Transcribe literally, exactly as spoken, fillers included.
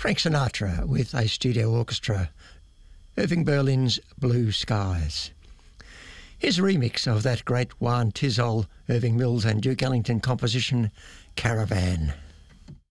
Frank Sinatra with a studio orchestra, Irving Berlin's Blue Skies. Here's a remix of that great Juan Tizol, Irving Mills and Duke Ellington composition, Caravan.